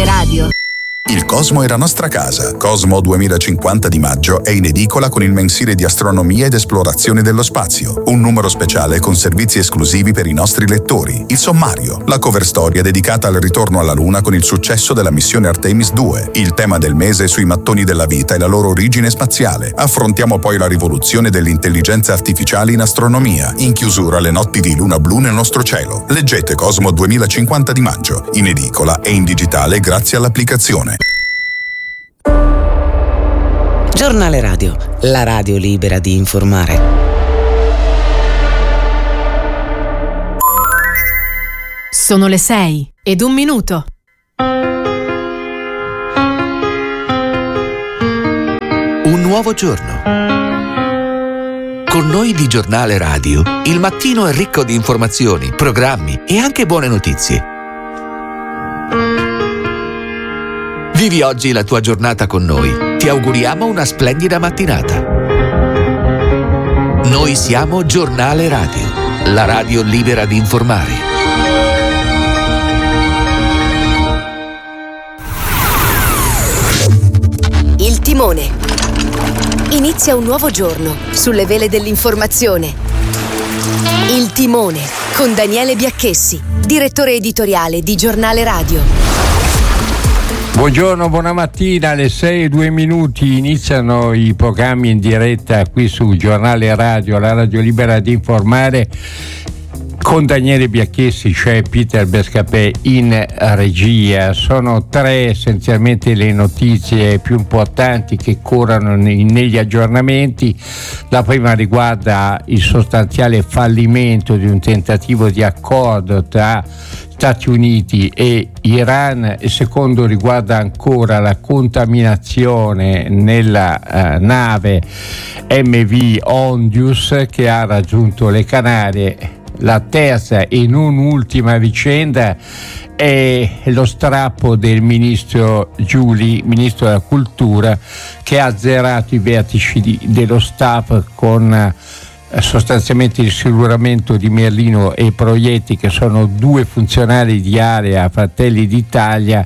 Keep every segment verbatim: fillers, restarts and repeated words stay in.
Giornale Radio. Il Cosmo è la nostra casa. Cosmo duemilacinquanta di maggio è in edicola con il mensile di astronomia ed esplorazione dello spazio. Un numero speciale con servizi esclusivi per i nostri lettori. Il sommario, la cover storia dedicata al ritorno alla Luna con il successo della missione Artemis due. Il tema del mese sui mattoni della vita e la loro origine spaziale. Affrontiamo poi la rivoluzione dell'intelligenza artificiale in astronomia. In chiusura le notti di luna blu nel nostro cielo. Leggete Cosmo duemilacinquanta di maggio, in edicola e in digitale grazie all'applicazione. Giornale Radio, la radio libera di informare. Sono le sei ed un minuto. Un nuovo giorno. Con noi di Giornale Radio, il mattino è ricco di informazioni, programmi e anche buone notizie. Vivi oggi la tua giornata con noi. Ti auguriamo una splendida mattinata. Noi siamo Giornale Radio, la radio libera di informare. Il timone. Inizia un nuovo giorno sulle vele dell'informazione. Il timone con Daniele Biacchessi, direttore editoriale di Giornale Radio. Buongiorno, buona mattina, alle sei e due minuti iniziano i programmi in diretta qui su Giornale Radio, la radio libera di informare. Con Daniele Biacchessi c'è Peter Bescapè in regia. Sono tre essenzialmente le notizie più importanti che corrono negli aggiornamenti. La prima riguarda il sostanziale fallimento di un tentativo di accordo tra Stati Uniti e Iran. Il secondo riguarda ancora la contaminazione nella uh, nave M V Ondius che ha raggiunto le Canarie. La terza e non ultima vicenda è lo strappo del ministro Giuli, ministro della Cultura, che ha azzerato i vertici di, dello staff con eh, sostanzialmente il siluramento di Merlino e Proietti, che sono due funzionari di area Fratelli d'Italia,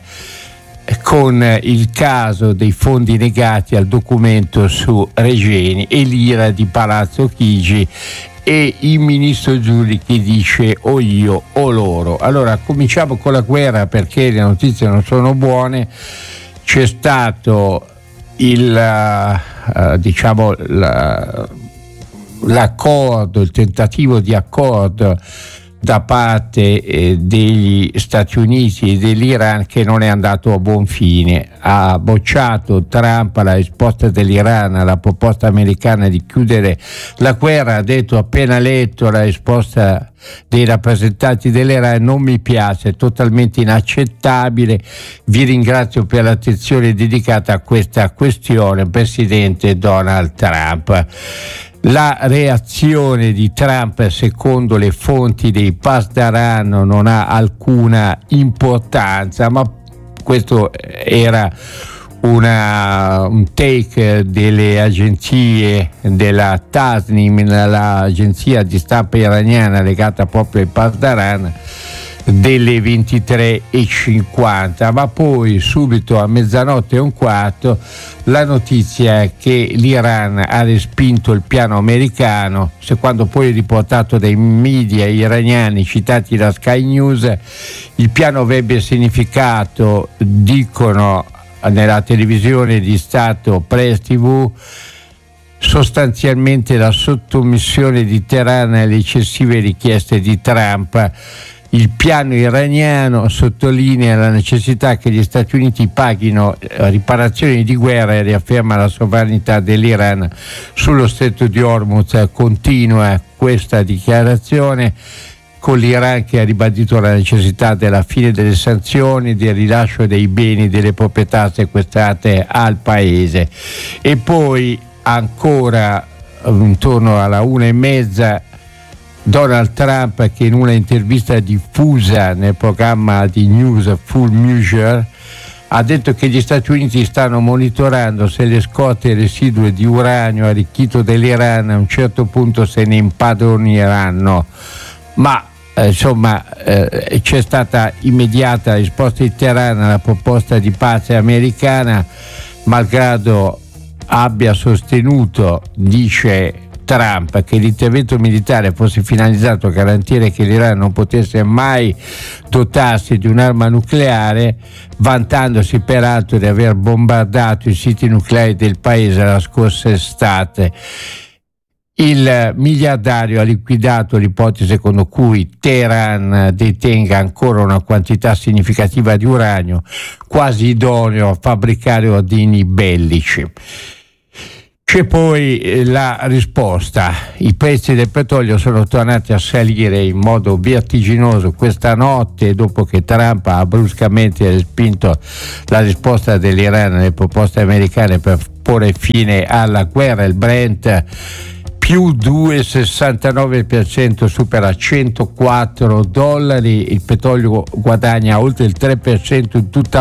con il caso dei fondi negati al documento su Regeni e l'ira di Palazzo Chigi e il ministro Giuli che dice o io o loro. Allora cominciamo con la guerra, perché le notizie non sono buone. C'è stato il uh, diciamo la, l'accordo, il tentativo di accordo da parte eh, degli Stati Uniti e dell'Iran, che non è andato a buon fine. Ha bocciato Trump la risposta dell'Iran alla proposta americana di chiudere la guerra. Ha detto: appena letto la risposta dei rappresentanti dell'Iran non mi piace, è totalmente inaccettabile, vi ringrazio per l'attenzione dedicata a questa questione, Presidente Donald Trump. La reazione di Trump, secondo le fonti dei Pasdaran, non ha alcuna importanza, ma questo era una, un take delle agenzie della Tasnim, l'agenzia di stampa iraniana legata proprio ai Pasdaran, delle ventitré e cinquanta, ma poi subito a mezzanotte e un quarto la notizia è che l'Iran ha respinto il piano americano, secondo poi riportato dai media iraniani citati da Sky News. Il piano avrebbe significato, dicono nella televisione di Stato Press tivù, sostanzialmente la sottomissione di Teheran alle eccessive richieste di Trump. Il piano iraniano sottolinea la necessità che gli Stati Uniti paghino riparazioni di guerra e riafferma la sovranità dell'Iran sullo stretto di Hormuz. Continua questa dichiarazione con l'Iran che ha ribadito la necessità della fine delle sanzioni, del rilascio dei beni, delle proprietà sequestrate al paese. E poi ancora intorno alla una e mezza Donald Trump, che in una intervista diffusa nel programma di News Full Measure ha detto che gli Stati Uniti stanno monitorando se le scorte residue di uranio arricchito dell'Iran a un certo punto se ne impadroniranno, ma eh, insomma eh, c'è stata immediata risposta di Teheran alla proposta di pace americana, malgrado abbia sostenuto, dice Trump, che l'intervento militare fosse finalizzato a garantire che l'Iran non potesse mai dotarsi di un'arma nucleare, vantandosi peraltro di aver bombardato i siti nucleari del paese la scorsa estate. Il miliardario ha liquidato l'ipotesi secondo cui Teheran detenga ancora una quantità significativa di uranio, quasi idoneo a fabbricare ordini bellici. C'è poi la risposta. I prezzi del petrolio sono tornati a salire in modo vertiginoso questa notte, dopo che Trump ha bruscamente respinto la risposta dell'Iran alle proposte americane per porre fine alla guerra. Il Brent più due virgola sessantanove per cento, supera centoquattro dollari, il petrolio guadagna oltre il tre per cento in tutta